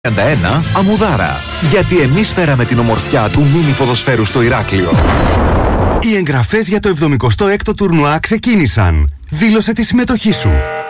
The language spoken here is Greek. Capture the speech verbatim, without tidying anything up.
τριάντα ένα Αμμουδάρα. Γιατί εμείς φέραμε την ομορφιά του μίνι ποδοσφαίρου στο Ηράκλειο. Οι εγγραφές για το εβδομηκοστό έκτο τουρνουά ξεκίνησαν. Δήλωσε τη συμμετοχή σου.